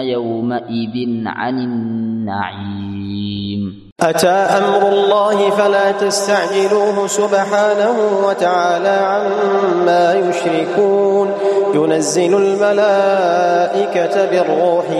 يومئذ عن النعيم. أتى أمر الله فلا تستعجلوه سبحانه وتعالى عما يشركون. ينزل الملائكة بالروح